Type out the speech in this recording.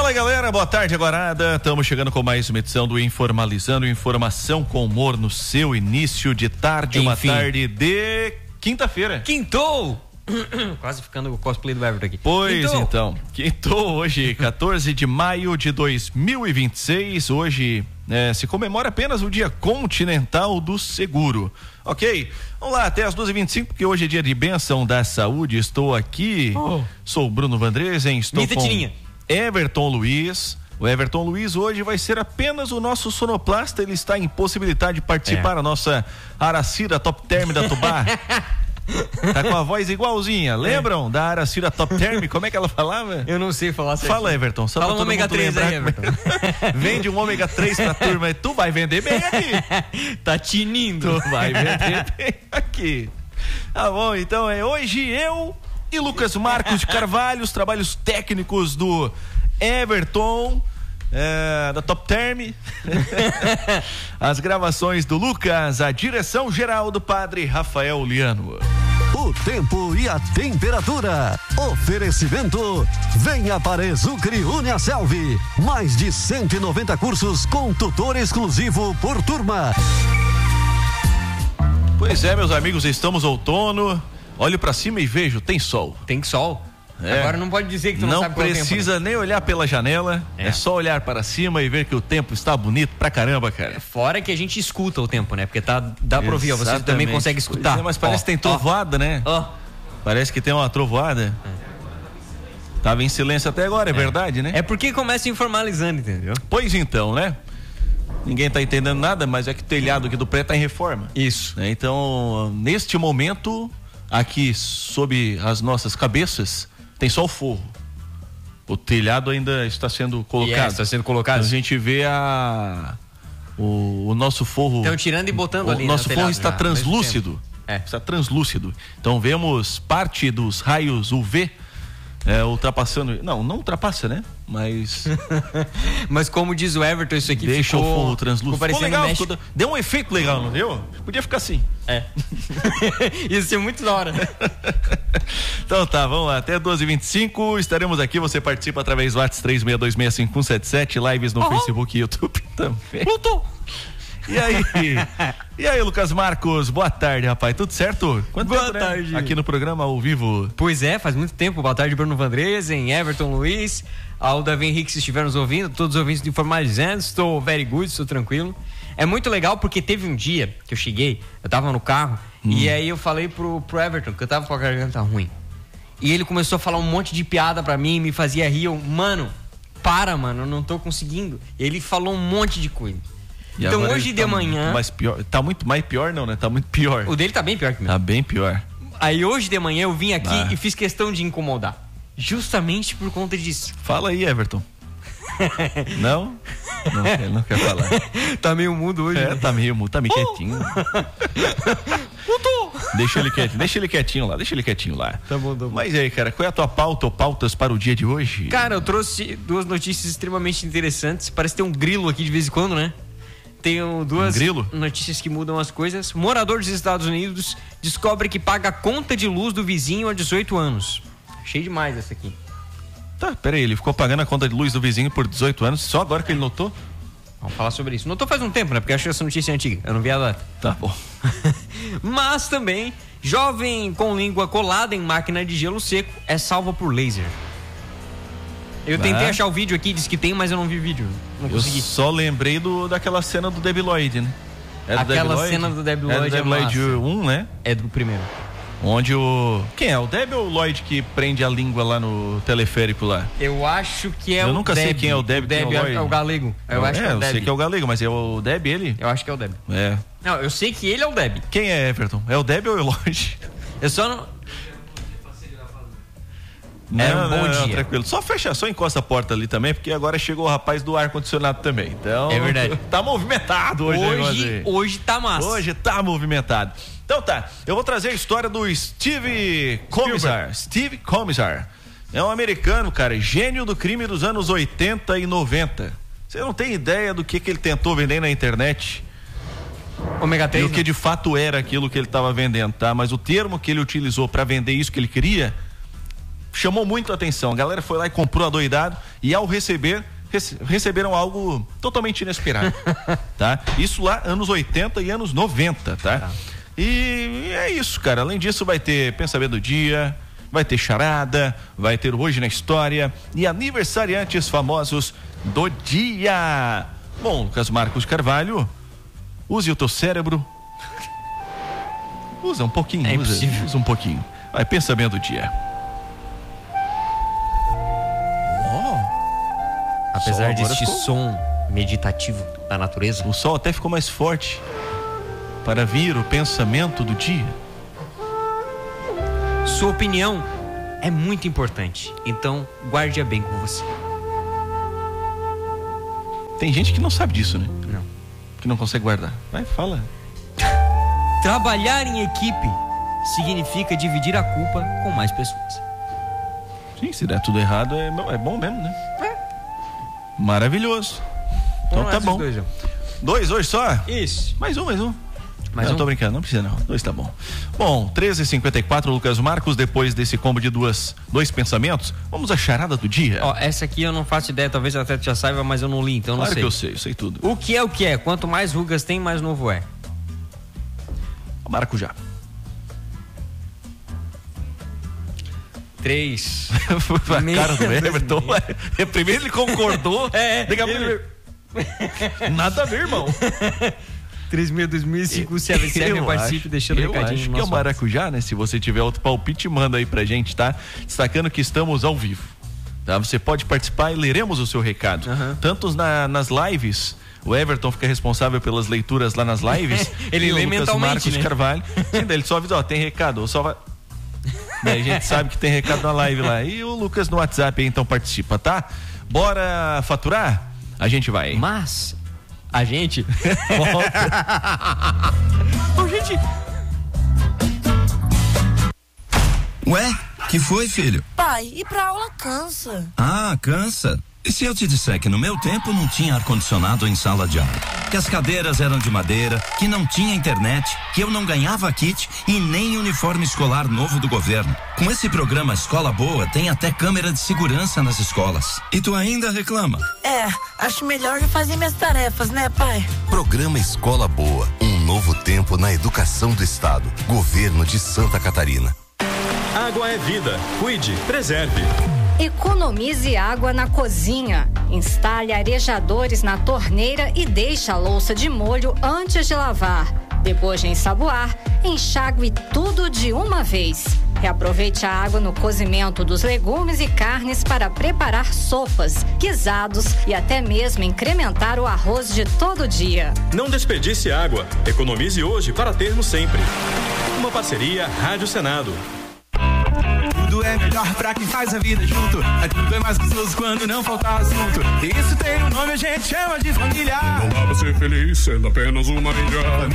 Fala galera, boa tarde Aguarada, estamos chegando com mais uma edição do Informalizando, informação com humor no seu início de tarde, uma tarde de quinta-feira. Quintou! Quase ficando o cosplay do Everton aqui. Pois quintou. Então, quintou hoje, 14 de maio de 2026, hoje se comemora apenas o Dia Continental do Seguro. Ok, vamos lá, até as 12h25, porque hoje é dia de bênção da saúde. Estou aqui, sou o Bruno Vandresen, estou com Everton Luiz. O Everton Luiz hoje vai ser apenas o nosso sonoplasta, ele está impossibilitado de participar da nossa Aracida Top Term da Tubá. Tá com a voz igualzinha, lembram da Aracida Top Term? Como é que ela falava? Eu não sei falar certo. Fala, Everton, só fala pra um ômega 3 aí, Everton. Vende um ômega 3 pra turma e tu vai vender bem aqui. Tá tinindo. Tu vai vender bem aqui. Tá bom, então é hoje eu e Lucas Marcos de Carvalho, os trabalhos técnicos do Everton, da Top Term, as gravações do Lucas, a direção geral do padre Rafael Liano. O tempo e a temperatura. Oferecimento. Venha para Exucre Uniaselv. Mais de 190 cursos com tutor exclusivo por turma. Pois é, meus amigos, estamos outono. Olho pra cima e vejo, tem sol. Tem sol. Agora não pode dizer que tu não sabe qual é o tempo. Não precisa nem olhar pela janela, é só olhar para cima e ver que o tempo está bonito pra caramba, cara. Fora que a gente escuta o tempo, né? Porque dá pra ouvir, você também consegue escutar. Mas parece que tem trovoada, né? Parece que tem uma trovoada. Tava em silêncio até agora, é verdade, né? É porque começa informalizando, entendeu? Pois então, né? Ninguém tá entendendo nada, mas é que o telhado aqui do prédio tá em reforma. Isso. Então, neste momento, aqui sob as nossas cabeças, tem só o forro. O telhado ainda está sendo colocado. Está sendo colocado. A gente vê o nosso forro. Estão tirando e botando ali. O nosso forro está translúcido. Está translúcido. Então vemos parte dos raios UV ultrapassando. Não ultrapassa, né? Mas. Mas como diz o Everton, isso aqui deixa o forro translúcido. Ficou legal, deu um efeito legal, não deu? Podia ficar assim. Isso é muito da hora. Então tá, vamos lá, até 12h25 estaremos aqui, você participa através do WhatsApp 36226517, lives no Facebook e YouTube também. E aí, Lucas Marcos, boa tarde, rapaz, tudo certo? Boa tarde. Aqui no programa ao vivo. Pois é, faz muito tempo. Boa tarde, Bruno Vandresen, Everton Luiz, ao Davi Henrique, se estiver nos ouvindo, todos os ouvintes do Informalizando, estou very good, estou tranquilo. É muito legal porque teve um dia que eu cheguei, eu tava no carro, e aí eu falei pro Everton que eu tava com a garganta ruim. E ele começou a falar um monte de piada pra mim, me fazia rir, mano, eu não tô conseguindo. Ele falou um monte de coisa. E então hoje de manhã... Mais pior, tá muito mais pior não, né? Tá muito pior. O dele tá bem pior que o meu. Tá bem pior. Aí hoje de manhã eu vim aqui e fiz questão de incomodar. Justamente por conta disso. Fala aí, Everton. Não quer falar. Tá meio mudo hoje. Tá meio quietinho. Deixa ele quietinho lá. Tá bom. Mas aí, cara, qual é a tua pauta ou pautas para o dia de hoje? Cara, eu trouxe duas notícias extremamente interessantes. Parece ter um grilo aqui de vez em quando, né? Tenho duas notícias que mudam as coisas. Morador dos Estados Unidos descobre que paga a conta de luz do vizinho há 18 anos. Achei demais essa aqui. Tá, peraí, ele ficou pagando a conta de luz do vizinho por 18 anos, só agora que ele notou? Vamos falar sobre isso. Notou faz um tempo, né? Porque eu acho que essa notícia é antiga, eu não vi a data. Tá bom. Mas também, jovem com língua colada em máquina de gelo seco é salva por laser. Eu tentei achar o vídeo aqui, disse que tem, mas eu não vi o vídeo. Não consegui. Eu só lembrei daquela cena do Debi Lloyd, né? Aquela cena do Debi Lloyd é do Debi Lloyd 1, né? É do primeiro. Onde quem é? O Debi ou o Lloyd que prende a língua lá no teleférico lá? Eu acho que é o Debi. Eu nunca sei quem é o Debi. O Debi é o galego. Eu acho que é o Debi. Eu sei que é o galego, mas é o Debi ele? Eu acho que é o Debi. Não, eu sei que ele é o Debi. Quem é, Everton? É o Debi ou é o Lloyd? Eu só não... Não, tranquilo. Só encosta a porta ali também, porque agora chegou o rapaz do ar-condicionado também. Então, é verdade. Tá movimentado hoje. Hoje tá massa. Hoje tá movimentado. Então tá, eu vou trazer a história do Steve Commissar. É um americano, cara, gênio do crime dos anos 80 e 90. Você não tem ideia do que ele tentou vender na internet. Ômega 3, e o que de fato era aquilo que ele estava vendendo, tá? Mas o termo que ele utilizou para vender isso que ele queria chamou muito a atenção. A galera foi lá e comprou adoidado e ao receberam algo totalmente inesperado, tá? Isso lá anos 80 e anos 90, tá? E é isso, cara. Além disso, vai ter pensamento do dia, vai ter charada, vai ter hoje na história e aniversariantes famosos do dia. Bom, Lucas Marcos Carvalho, use o teu cérebro. Usa um pouquinho, usa um pouquinho. Vai, pensamento do dia. Apesar deste som meditativo da natureza, o sol até ficou mais forte para vir o pensamento do dia. Sua opinião é muito importante, então guarde-a bem com você. Tem gente que não sabe disso, né? Não. Que não consegue guardar. Vai, fala. Trabalhar em equipe significa dividir a culpa com mais pessoas. Sim, se der tudo errado é bom mesmo, né? Maravilhoso. Então tá bom. Dois hoje só? Isso. Mais um. Mais um? Tô brincando, não precisa não. 2 tá bom. Bom, 13h54, Lucas Marcos, depois desse combo de dois pensamentos, vamos à charada do dia. Ó, essa aqui eu não faço ideia, talvez até já saiba, mas eu não li, então claro não sei. Claro que eu sei tudo. O que é? Quanto mais rugas tem, mais novo é. Maracujá. 3. A cara do Everton. Primeiro ele concordou. Nada a ver, irmão. 3.2005 participe deixando o recadinho no nosso. Que é o maracujá, né? Se você tiver outro palpite, manda aí pra gente, tá? Destacando que estamos ao vivo, tá? Você pode participar e leremos o seu recado. Tanto nas lives, o Everton fica responsável pelas leituras lá nas lives. Ele lê mentalmente, Marcos Carvalho. Sim, daí ele só avisa, tem recado, ou só vai... Daí a gente sabe que tem recado na live lá. E o Lucas no WhatsApp aí, então participa, tá? Bora faturar? A gente vai. Mas a gente volta. gente. Ué, que foi, filho? Pai, ir pra aula cansa. Ah, cansa? E se eu te disser que no meu tempo não tinha ar-condicionado em sala de aula? Que as cadeiras eram de madeira, que não tinha internet, que eu não ganhava kit e nem uniforme escolar novo do governo. Com esse programa Escola Boa, tem até câmera de segurança nas escolas. E tu ainda reclama? Acho melhor eu fazer minhas tarefas, né, pai? Programa Escola Boa, um novo tempo na educação do estado. Governo de Santa Catarina. Água é vida. Cuide, preserve. Economize água na cozinha. Instale arejadores na torneira e deixe a louça de molho antes de lavar. Depois de ensaboar, enxague tudo de uma vez. Reaproveite a água no cozimento dos legumes e carnes para preparar sopas, guisados e até mesmo incrementar o arroz de todo dia. Não desperdice água. Economize hoje para termos sempre. Uma parceria Rádio Senado. Tudo é melhor pra quem faz a vida junto. Tudo é mais gostoso quando não falta assunto. Isso tem um nome, a gente chama de família. Não dá pra ser feliz sendo apenas uma ilha.